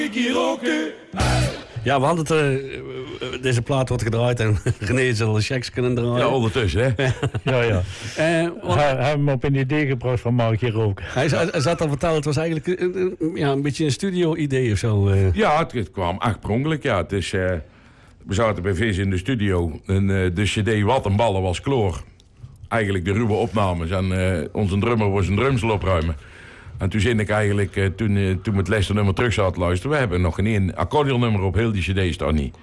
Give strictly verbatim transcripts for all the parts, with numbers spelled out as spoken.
Ik hier roken. Ja, we hadden het, uh, deze plaat wordt gedraaid en René zal de checks kunnen draaien. Ja, ondertussen, hè? Ja, ja. Uh, want... Hij heeft hem op een idee gebracht van mag ik hier roken. Hij, hij, hij zat al verteld, het was eigenlijk uh, uh, ja, een beetje een studio-idee of zo. Uh. Ja, het, het kwam oorspronkelijk, ja. Het is, uh, we zaten bij Vis in de studio en uh, de cd Wat een Ballen was kloor. Eigenlijk de ruwe opnames en uh, onze drummer was een drumstel opruimen. En toen zin ik eigenlijk, uh, toen, uh, toen we het laatste nummer terug zaten luisteren... we hebben nog geen één accordeonnummer op heel die cd staan niet.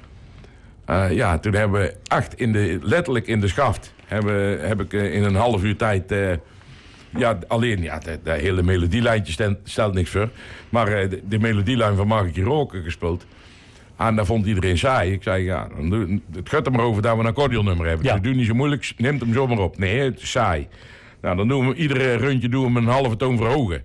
Uh, ja, toen hebben we echt in de, letterlijk in de schaft... Hebben, heb ik uh, in een half uur tijd... Uh, ja, alleen, ja, de, de hele melodielijntje stelt, stelt niks voor. Maar uh, de, de melodielijn van Mag ik hier roken gespeeld. En dat vond iedereen saai. Ik zei, ja, dan doe, het gaat er maar over dat we een accordeonnummer hebben. Ja. Dus doe niet zo moeilijk, neemt hem zomaar op. Nee, het is saai. Nou, dan doen we iedere rondje doen we een halve toon verhogen.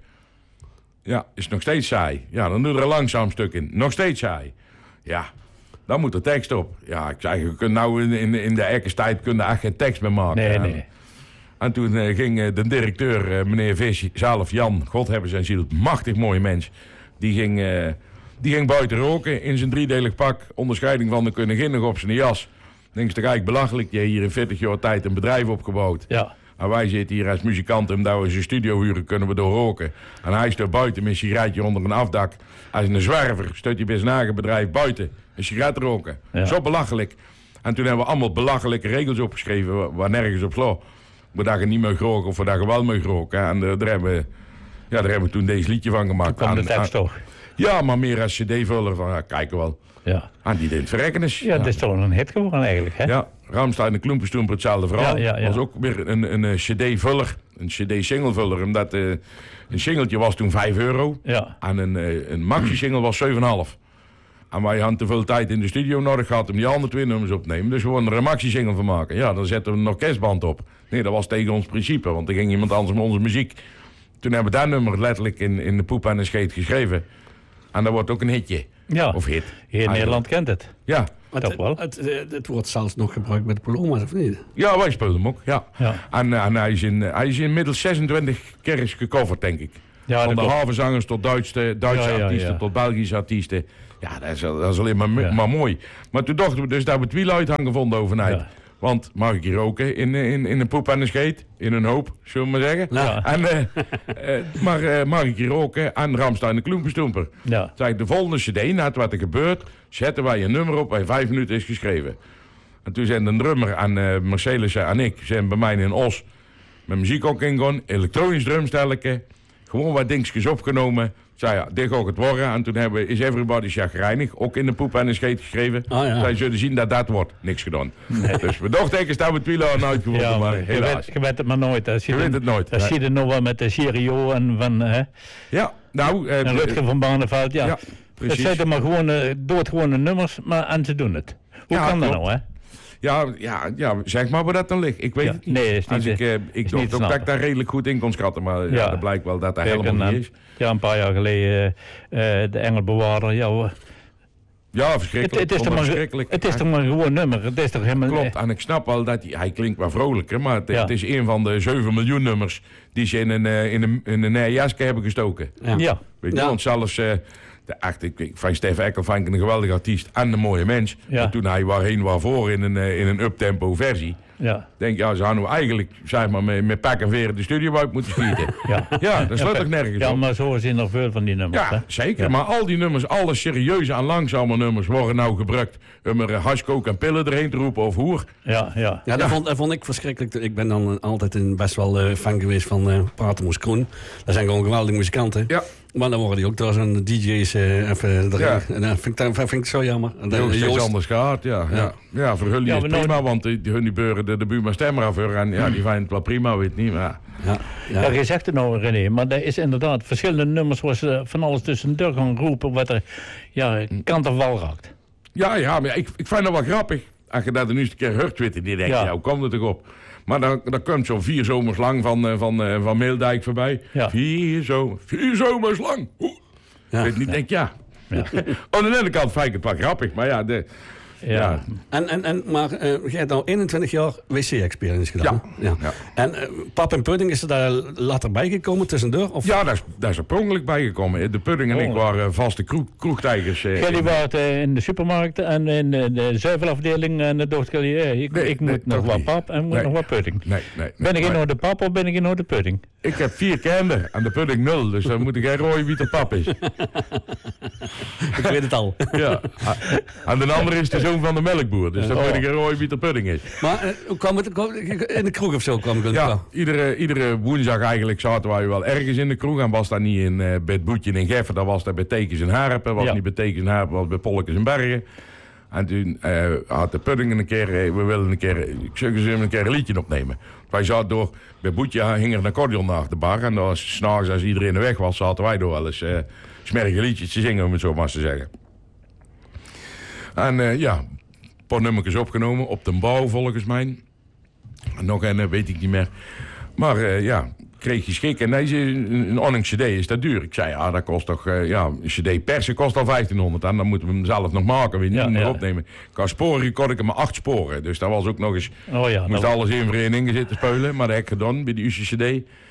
Ja, is nog steeds saai. Ja, dan doe er een langzaam stuk in. Nog steeds saai. Ja, dan moet er tekst op. Ja, ik zei, je kunt nou in, in, in de erkenstijd kun je echt geen tekst meer maken. Nee, en, nee. En toen uh, ging uh, de directeur, uh, meneer Vis, zelf Jan, God hebben zijn ziel, machtig mooie mens. Die ging, uh, die ging buiten roken in zijn driedelig pak. Onderscheiding van de koningin nog op zijn jas. Denk je toch eigenlijk belachelijk, je hebt hier in veertig jaar tijd een bedrijf opgebouwd. Ja. En wij zitten hier als muzikanten, omdat we zijn studio huren, kunnen we door roken. En hij staat buiten met een sigaretje onder een afdak. Als een zwerver staat hij bij zijn eigen bedrijf buiten een sigaret roken. Ja. Zo belachelijk. En toen hebben we allemaal belachelijke regels opgeschreven, waar nergens op sloeg. Waar je niet mag roken of waar je wel mag roken. En uh, daar, hebben we, ja, daar hebben we toen deze liedje van gemaakt. Toen kwam de tekst toch? Ja, maar meer als cd-vuller van, ja, kijken wel. Ja. En die deed het verrekken is. Ja, dat is toch een hit geworden eigenlijk, hè? Ja, Rammstein en Kloempenstoemper hetzelfde verhaal. Ja, ja, ja. Was ook weer een, een, een cd-vuller, een cd-singlevuller. Omdat uh, een singeltje was toen vijf euro. Ja. En een, uh, een maxi-single was zeven komma vijf. En wij hadden te veel tijd in de studio nodig gehad om die andere twee nummers op te nemen. Dus we wilden er een maxi-single van maken. Ja, dan zetten we een orkestband op. Nee, dat was tegen ons principe, want er ging iemand anders met onze muziek. Toen hebben we dat nummer letterlijk in, in de poep en de scheet geschreven. En dat wordt ook een hitje. Ja, of hit. Hier in Nederland kent het. Ja. Het, toch wel. Het, het, het wordt zelfs nog gebruikt bij de Paloma's, of niet? Ja, wij spelen hem ook, ja. ja. En, en hij, is in, hij is inmiddels zesentwintig keer gecoverd, denk ik. Ja, van de klopt. havenzangers tot Duitse, Duitse ja, ja, artiesten, ja. tot Belgische artiesten. Ja, dat is, dat is alleen maar, Ja. maar mooi. Maar toen dachten we dus dat we het wiel uit hadden gevonden overnight. Ja. Want mag ik hier roken in, in, in een poep en een scheet? In een hoop, zullen we maar zeggen. Ja. En, uh, uh, maar uh, mag ik hier roken? En Rammstein de Kloempenstoemper. Ja. Zeg, de volgende cd, na wat er gebeurt, zetten wij een nummer op waar vijf minuten is geschreven. En toen zijn de drummer en uh, Marcellus en ik zijn bij mij in Os met muziek ook ingegaan, elektronisch drumstelletje, gewoon wat dingetjes opgenomen. Zei ja, dit gaat het worden. En toen hebben we Is Everybody chagrijnig, ook in de poep en de scheet geschreven. Oh, ja. Zij zullen zien dat dat wordt. Niks gedaan. Nee. Dus we dachten eens dat we het wiel aan uitgevonden, Ja, maar je, helaas. weet, je weet het maar nooit. Dat Je weet het nooit. Dat zie je nog wel met de Sirio en van hè? Ja, nou... Uh, en Rutger van Barneveld, ja. ja Dat precies. zetten maar gewoon, uh, dood gewoon de nummers, maar en ze doen het. Hoe Ja, kan dat klopt. nou, hè? Ja, ja, ja, zeg maar waar dat dan ligt. Ik weet Ja, het niet. nee, is niet Als ik, uh, is ik niet dacht ook snappen. dat ik daar redelijk goed in kon schatten. Maar ja, Ja. dat blijkt wel dat dat Kijk, helemaal en, niet is. Ja, een paar jaar geleden uh, de Engelbewaarder. Ja, hoor. Ja, het, verschrikkelijk. het, is toch maar, verschrikkelijk. het is toch maar een gewoon nummer. Het is toch helemaal... Klopt, en ik snap wel dat hij, hij klinkt wel vrolijker, maar het, Ja. het is een van de zeven miljoen nummers die ze in een, uh, in een, in een uh, jasje hebben gestoken. Ja. Ja. Weet je, Ja. want zelfs, uh, de, echt, ik, ik vind Steve Eckel vind ik een geweldige artiest en een mooie mens. Ja. Maar toen hij waarheen waarvoor in een, uh, in een uptempo versie, Ja. denk ja, ze hadden eigenlijk, zeg maar, met, met pak en veren de studio uit moeten schieten. Ja. Ja, dat slaat toch nergens Ja, op. maar zo zijn er veel van die nummers. hè? Ja, zeker. Ja. Maar al die nummers, alle serieuze en langzame nummers worden nou gebruikt om er hashkook en pillen erheen te roepen of hoer. Ja, ja. Ja, dat, Vond, dat vond ik verschrikkelijk. Ik ben dan altijd een best wel uh, fan geweest van uh, Patermoes Kroen. Dat zijn gewoon geweldige muzikanten. Ja. Maar dan worden die ook door zo'n D J's uh, even erin. Ja. En dat vind ik, dat vind ik zo jammer. En Dat dan, is steeds Joost- anders gehad, ja. Ja, ja. ja voor hun Ja, is maar prima, nou- want die, die, hun die beuren de, de buurman stemmen af en ja, die vinden het wel prima, weet niet. Maar Ja, ja. Ja, je zegt het nou, René, maar er is inderdaad verschillende nummers waar ze van alles tussendoor gaan roepen wat er ja, kant of wal raakt. ja, ja, maar ik, ik vind dat wel grappig. Als je dat nu eens een keer hoort, weet je, die denkt, Ja. ja, hoe komt het toch op? Maar dan, dan komt zo'n vier zomers lang van, uh, van, uh, van Meeldijk voorbij. Ja. Vier, zo, vier zomers lang. Oeh. Ja. Weet niet, denk ja. Ja. Aan de ene kant vind ik het wel grappig, maar ja, de, Ja. Ja. En, en, en, maar uh, jij hebt nou eenentwintig jaar W C-experience gedaan. Ja. ja. Ja. En uh, pap en pudding, is er daar later bij gekomen tussendoor? Of? Ja, daar is, daar is er per ongeluk bijgekomen. De pudding en Oh. ik waren vaste kroeg, kroegtijgers. eh, Jullie in- waren uh, in de supermarkt en in de, de zuivelafdeling en dan dacht jullie, hey, ik, Nee, ik nee, moet nog toch wat niet. pap en moet Nee. nog wat pudding. Nee, nee, nee. Ben ik in Maar nou de pap of ben ik in nou de pudding? Ik heb vier kinderen en de pudding nul. Dus dan moet ik geen rooien wie de pap is. Ik weet het al. Ja. En de andere is de zoon van de melkboer. Dus dan Oh. weet ik geen rooien wie de pudding is. Maar uh, hoe kwam het, kwam- in de kroeg of zo kwam ik. Ja, iedere, iedere woensdag eigenlijk zaten wij wel ergens in de kroeg. En was dat niet in, uh, bij het Boetje in Geffen, dat was dat bij Tekens en Harpen. Was Ja. niet bij Tekens en Harpen, was bij Polkes en Bergen. En toen uh, had de pudding een keer, uh, we wilden een keer, ik zeg eens een keer een liedje opnemen. Wij zaten door, bij Boetje hing er een accordeon naar de bar. En dan was, 's nachts als iedereen er weg was, zaten wij door wel eens uh, smerige liedjes te zingen, om het zo maar te zeggen. En uh, ja, een paar nummertjes opgenomen, op de bouw volgens mij. En nog een, uh, weet ik niet meer. Maar uh, ja, kreeg je schik. En hij zei, een, een Onyx C D is dat duur. Ik zei, ja, dat kost toch, uh, ja, een C D persen kost al vijftienhonderd. En dan moeten we hem zelf nog maken, weer niet Ja, meer ja. opnemen. Qua sporen kon ik hem maar acht sporen. Dus dat was ook nog eens, Oh ja, moest dat- alles in vereniging zitten spelen. Maar dat heb ik gedaan bij de U C C D.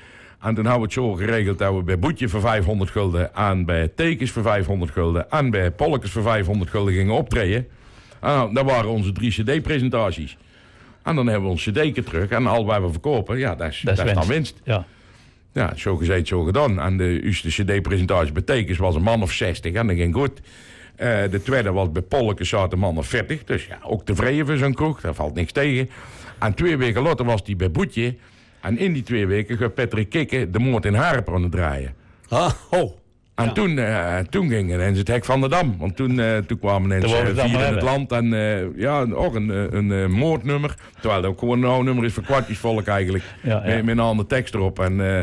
En toen hebben we het zo geregeld dat we bij Boetje voor vijfhonderd gulden, en bij Tekens voor vijfhonderd gulden, en bij Polkes voor vijfhonderd gulden gingen optreden. En nou, dat waren onze drie C D-presentaties. En dan hebben we ons cd'tje terug. En al wat we verkopen, ja, dat is, dat dat is is dan winst. winst. Ja. Ja, zo gezegd, zo gedaan. En de eerste cd-presentatie bij Tekens was een man of zestig. En dat ging goed. Uh, de tweede was bij Polkes zat een man of veertig. Dus ja, ook tevreden voor zo'n kroeg. Daar valt niks tegen. En twee weken later was die bij Boetje. En in die twee weken gaat Patrick Kikke de moord in Harpen aan het draaien. Ah, oh. En Ja. toen, uh, toen ging ineens het hek van de Dam. Want toen, uh, toen kwamen ineens Toen uh, wouden ze vier in allemaal het land. En uh, ja, ook een, een, een uh, moordnummer. Terwijl dat ook gewoon een oude nummer is voor kwartjesvolk eigenlijk. Ja, ja. Met, met een andere tekst erop. En uh,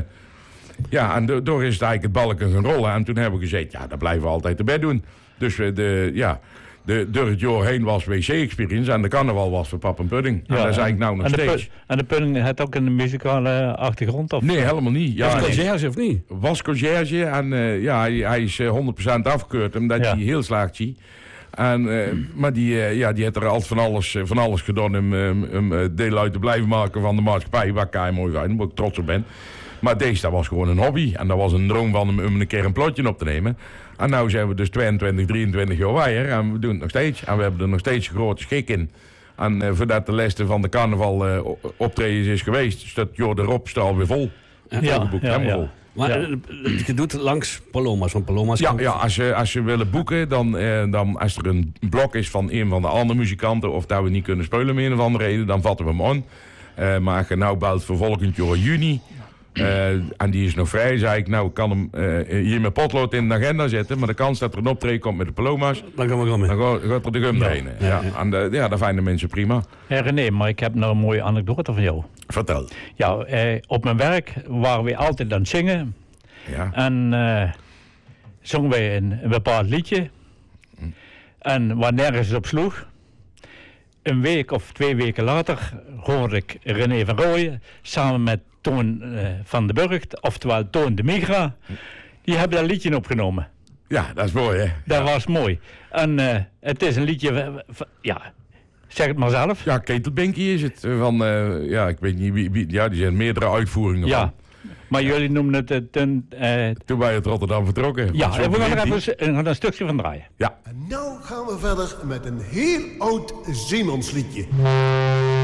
ja, en do- door is het eigenlijk het balken gaan rollen. En toen hebben we gezegd, ja, dat blijven we altijd erbij doen. Dus we de, ja, de, door het jaar heen was W C-experience. En de carnaval was voor pap en pudding. En dat is eigenlijk nou nog en de steeds. pu- En de pudding had ook een muzikale achtergrond? Of? Nee, helemaal niet. Ja, Ja, was hij conciërge of niet? was conciërge en uh, ja, hij, hij is uh, honderd procent afgekeurd omdat Ja. hij heel slaagt zie. En, uh, maar die, uh, ja, die heeft er altijd van alles, uh, van alles gedaan om, um, um, uh, deel uit te blijven maken van de maatschappij. Waar ik kei mooi vind, waar ik trots op ben. Maar deze, dat was gewoon een hobby. En dat was een droom van hem om een keer een plotje op te nemen. En nu zijn we dus tweeëntwintig, drieëntwintig jaar wijder. En we doen het nog steeds. En we hebben er nog steeds een grote schik in. En uh, voordat de lijst van de carnaval uh, optredens is geweest, staat Jor erop, staat alweer vol. Ja, Volgeboekt, ja, helemaal ja. vol. Maar Ja. uh, je doet het langs Paloma's, want Paloma's... Ja, komt- ja als, je, als je willen boeken, dan, eh, dan als er een blok is van een van de andere muzikanten, of dat we niet kunnen spelen met een of andere reden, dan vatten we hem aan. Uh, maar als je nou belt voor volgend jaar juni, uh, en die is nog vrij, zei ik, nou ik kan hem uh, hier met potlood in de agenda zetten, maar de kans dat er een optreden komt met de Paloma's, Dan gaan we gewoon mee. dan gaat, gaat er de gum heen. Ja, ja. En uh, ja, dat vinden mensen prima. Hey René, maar ik heb nou een mooie anekdote van jou. Vertel. Ja, eh, op mijn werk waren we altijd aan het zingen. Ja. En eh, zongen wij een, een bepaald liedje. En waar nergens het op sloeg. Een week of twee weken later hoorde ik René van Rooyen samen met Toon eh, van de Burgt, oftewel Toon de Migra. Die hebben dat liedje opgenomen. Ja, dat is mooi, hè? Dat was mooi. En eh, het is een liedje, van- van- ja, zeg het maar zelf. Ja, Ketelbinkie is het. Van, uh, ja, ik weet niet wie, wie. Ja, die zijn meerdere uitvoeringen Ja, van. maar jullie noemen het het een... eh, Toen wij uit Rotterdam vertrokken. ja, Want zo en we gaan er begint even een, een stukje van draaien. Ja. En nou gaan we verder met een heel oud zeemansliedje.